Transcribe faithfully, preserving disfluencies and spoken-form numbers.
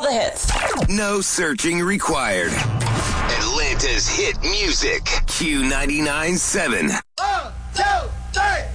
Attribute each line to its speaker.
Speaker 1: the hits.
Speaker 2: No searching required. Atlanta's hit music. Q ninety-nine point seven.
Speaker 3: One, two, three.